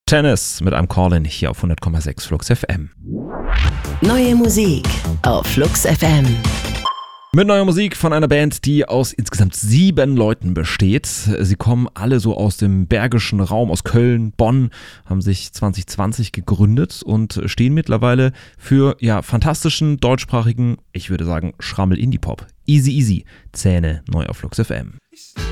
Tennis mit einem Call-In hier auf 100,6 Flux FM. Neue Musik auf Flux FM. Mit neuer Musik von einer Band, die aus insgesamt 7 Leuten besteht. Sie kommen alle so aus dem bergischen Raum, aus Köln, Bonn, haben sich 2020 gegründet und stehen mittlerweile für fantastischen, deutschsprachigen, ich würde sagen, Schrammel-Indie-Pop. Easy, Zähne, neu auf Flux FM.